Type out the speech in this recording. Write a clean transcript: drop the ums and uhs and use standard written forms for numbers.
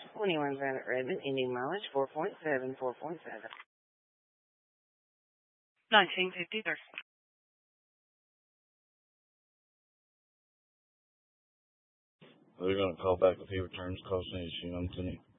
21 Granite Redmond, ending mileage 4.7, 4.7. 1953. They're going to call back if he returns call, send you, Lieutenant.